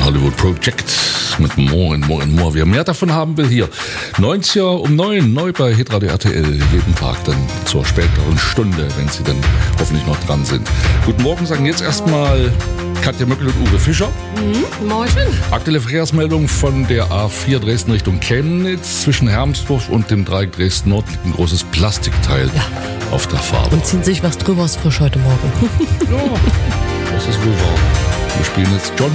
Hollywood Project mit More and More and More. Wer mehr davon haben will, hier 90er um 9 neu bei Hitradio RTL. Jeden Tag dann zur späteren Stunde, wenn Sie dann hoffentlich noch dran sind. Guten Morgen sagen jetzt erstmal Katja Möckel und Uwe Fischer. Morgen. Aktuelle Verkehrsmeldung von der A4 Dresden Richtung Chemnitz. Zwischen Hermsdorf und dem Dreieck Dresden Nord liegt ein großes Plastikteil auf der Fahrbahn. Und ziehen sich was drüber aus frisch heute Morgen. Ja, das ist wohl wahr. Wir spielen jetzt John